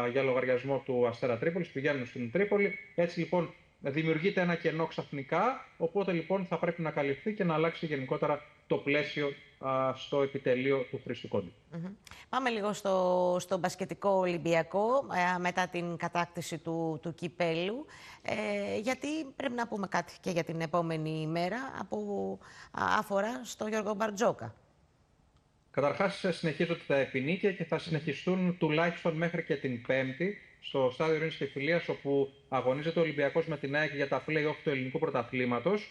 για λογαριασμό του Αστέρα Τρίπολης, πηγαίνουν στην Τρίπολη. Έτσι λοιπόν δημιουργείται ένα κενό ξαφνικά, οπότε λοιπόν θα πρέπει να καλυφθεί και να αλλάξει γενικότερα το πλαίσιο στο επιτελείο του Χρήστου Κόντι. Πάμε λίγο στο μπασκετικό Ολυμπιακό, μετά την κατάκτηση του κυπέλου, γιατί πρέπει να πούμε κάτι και για την επόμενη ημέρα που αφορά στο Γιώργο Μπαρτζόκα. Καταρχάς συνεχίζονται τα επεινίκια και θα συνεχιστούν τουλάχιστον μέχρι και την Πέμπτη στο Στάδιο Ειρήνης και Φιλίας, όπου αγωνίζεται ο Ολυμπιακός με την ΑΕΚ για τα play-off του ελληνικού πρωταθλήματος.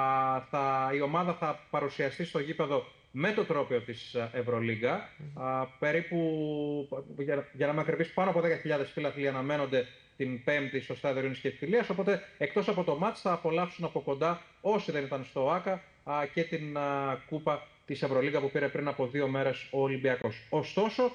Η ομάδα θα παρουσιαστεί στο γήπεδο με το τρόπαιο της Ευρωλίγκα. Περίπου, για να με ακριβείς, πάνω από 10.000 φίλαθλοι αναμένονται την Πέμπτη στο Στάδιο Ειρήνης και Φιλίας. Οπότε, εκτός από το μάτς, θα απολαύσουν από κοντά, όσοι δεν ήταν στο ΆΚΑ, και την κούπα της Ευρωλίγκα που πήρε πριν από 2 μέρες ο Ολυμπιακός. Ωστόσο,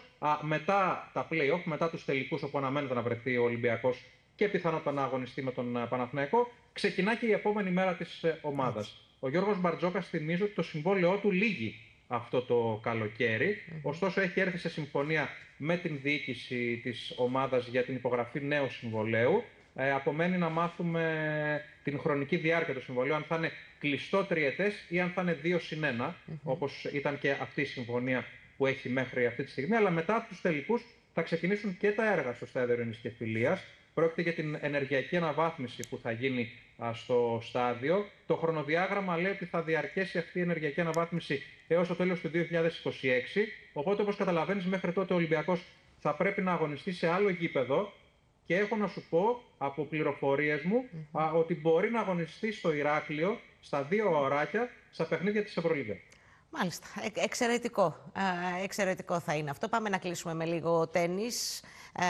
μετά τα play-off, μετά τους τελικούς όπου αναμένεται να βρεθεί ο Ολυμπιακός και πιθανότατα να αγωνιστεί με τον Παναθηναϊκό, ξεκινά και η επόμενη μέρα της ομάδας. Ο Γιώργος Μπαρτζόκας, θυμίζω ότι το συμβόλαιό του λύγει αυτό το καλοκαίρι. Ωστόσο, έχει έρθει σε συμφωνία με την διοίκηση της ομάδας για την υπογραφή νέου συμβολαίου. Απομένει να μάθουμε την χρονική διάρκεια του συμβολαίου, αν θα είναι κλειστό τριετές ή αν θα είναι 2+1, όπως ήταν και αυτή η συμφωνία που έχει μέχρι αυτή τη στιγμή. Αλλά μετά τους τελικούς θα ξεκινήσουν και τα έργα στο Στάδιο Ειρήνης και Φιλίας. Πρόκειται για την ενεργειακή αναβάθμιση που θα γίνει στο στάδιο. Το χρονοδιάγραμμα λέει ότι θα διαρκέσει αυτή η ενεργειακή αναβάθμιση έως το τέλος του 2026. Οπότε, όπως καταλαβαίνεις, μέχρι τότε ο Ολυμπιακός θα πρέπει να αγωνιστεί σε άλλο γήπεδο. Και έχω να σου πω από πληροφορίες μου ότι μπορεί να αγωνιστεί στο Ηράκλειο στα 2 ωράκια στα παιχνίδια της Ευρωλίγκα. Μάλιστα. Εξαιρετικό. Εξαιρετικό θα είναι αυτό. Πάμε να κλείσουμε με λίγο τένις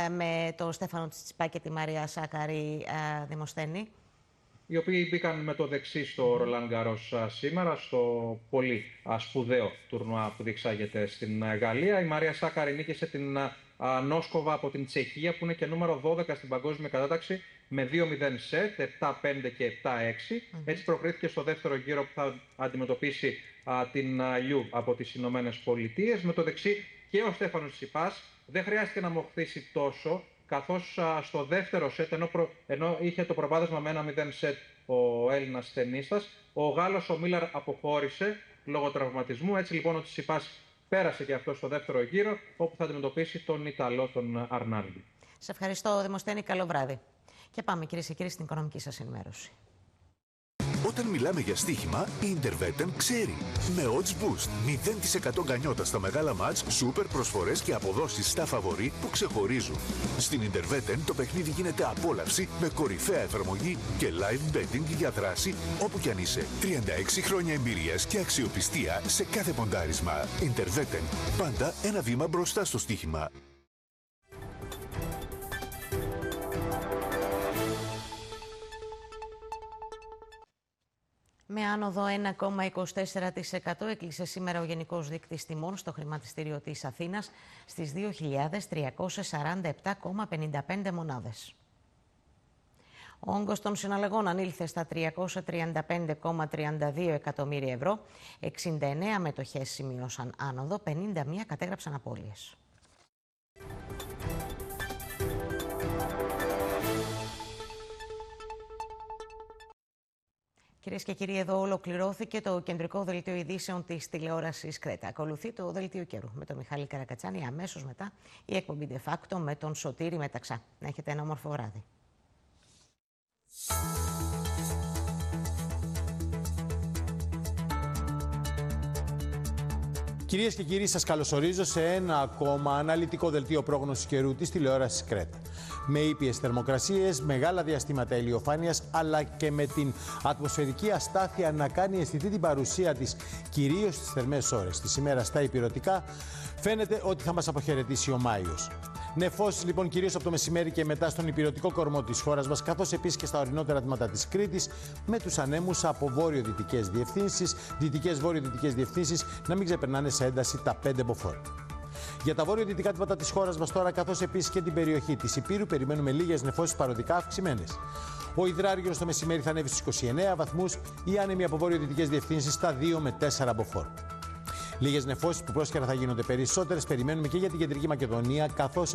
με τον Στέφανο Τσιτσιπά και τη Μαρία Σάκαρη, Δημοσθένη. Οι οποίοι μπήκαν με το δεξί στο Ρολάν Γκαρός σήμερα, στο πολύ σπουδαίο τουρνουά που διεξάγεται στην Γαλλία. Η Μαρία Σάκαρη νίκησε την Νόσκοβα από την Τσεχία, που είναι και νούμερο 12 στην παγκόσμια κατάταξη, με 2-0 σετ, 7-5 και 7-6. Έτσι προκρίθηκε στο δεύτερο γύρο που θα αντιμετωπίσει την Λιου από τις Ηνωμένες Πολιτείες. Με το δεξί και ο Στέφανος Τσιτσιπάς δεν χρειάστηκε να μοχθήσει τόσο, καθώς στο δεύτερο σετ, ενώ είχε το προβάδισμα με 1-0 σετ ο Έλληνας τενίστας, ο Γάλλος ο Μίλαρ αποχώρησε λόγω τραυματισμού. Έτσι λοιπόν ο Τσιτσιπάς πέρασε και αυτό στο δεύτερο γύρο, όπου θα αντιμετωπίσει τον Ιταλό, τον Αρνάλντι. Σε ευχαριστώ, Δημοσθένη. Καλό βράδυ. Και πάμε, κυρίες και κύριοι, στην οικονομική σας ενημέρωση. Όταν μιλάμε για στοίχημα, η Interveten ξέρει. Με Odds Boost, 0% γκανιότα στα μεγάλα μάτς, σούπερ προσφορές και αποδόσεις στα φαβορί που ξεχωρίζουν. Στην Interveten το παιχνίδι γίνεται απόλαυση με κορυφαία εφαρμογή και live betting για δράση όπου κι αν είσαι. 36 χρόνια εμπειρίας και αξιοπιστία σε κάθε ποντάρισμα. Interveten, πάντα ένα βήμα μπροστά στο στοίχημα. Με άνοδο 1,24% έκλεισε σήμερα ο Γενικός Δείκτης Τιμών στο χρηματιστήριο της Αθήνας στις 2.347,55 μονάδες. Ο όγκος των συναλλαγών ανήλθε στα 335,32 εκατομμύρια ευρώ, 69 μετοχές σημείωσαν άνοδο, 51 κατέγραψαν απώλειες. Κυρίες και κύριοι, εδώ ολοκληρώθηκε το κεντρικό δελτίο ειδήσεων της τηλεόρασης Κρέτα. Ακολουθεί το δελτίο καιρού με τον Μιχάλη Καρακατσάνη, αμέσως μετά η εκπομπή De Facto με τον Σωτήρη Μεταξά. Να έχετε ένα όμορφο βράδυ. Κυρίες και κύριοι, σας καλωσορίζω σε ένα ακόμα αναλυτικό δελτίο πρόγνωσης καιρού της τηλεόρασης Κρέτα. Με ήπιες θερμοκρασίες, μεγάλα διαστήματα ηλιοφάνειας, αλλά και με την ατμοσφαιρική αστάθεια να κάνει αισθητή την παρουσία της, κυρίως στις θερμές ώρες της ημέρας στα ηπειρωτικά, φαίνεται ότι θα μας αποχαιρετήσει ο Μάιος. Νεφώσεις λοιπόν κυρίως από το μεσημέρι και μετά στον ηπειρωτικό κορμό της χώρας μας, καθώς επίσης και στα ορεινότερα τμήματα της Κρήτης, με τους ανέμους από βόρειο-δυτικές διευθύνσεις, δυτικές-βόρειο-δυτικές διευθύνσεις να μην ξεπερνάνε σε ένταση τα 5 μποφόρ. Για τα βόρειο-δυτικά τμήματα της χώρας μας τώρα, καθώς επίσης και την περιοχή της Ηπείρου, περιμένουμε λίγες νεφώσεις παροδικά αυξημένες. Ο υδράργυρος το μεσημέρι θα ανέβει στους 29 βαθμούς, οι άνεμοι από βόρειο-δυτικές διευθύνσεις στα 2 με 4 μποφόρ. Λίγες νεφώσεις που πρόσχερα θα γίνονται περισσότερες περιμένουμε και για την Κεντρική Μακεδονία, καθώς